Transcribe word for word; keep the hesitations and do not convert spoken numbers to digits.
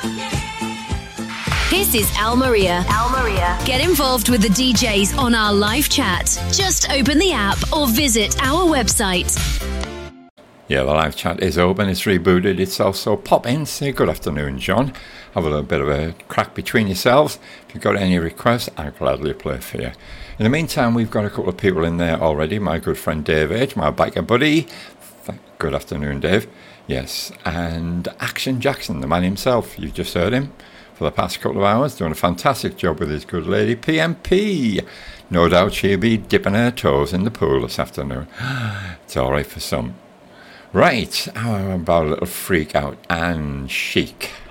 This is Al Maria. Al Maria. Get involved with the D Js on our live chat. Just open the app or visit our website. Yeah, the live chat is open, it's rebooted itself, so pop in, say good afternoon, John. Have a little bit of a crack between yourselves. If you've got any requests, I'll gladly play for you. In the meantime, we've got a couple of people in there already. My good friend Dave H, my biker buddy. Good afternoon, Dave. Yes, and Action Jackson, the man himself. You've just heard him for the past couple of hours, doing a fantastic job with his good lady, P M P. No doubt she'll be dipping her toes in the pool this afternoon. It's all right for some. Right, how about a little freak out and chic?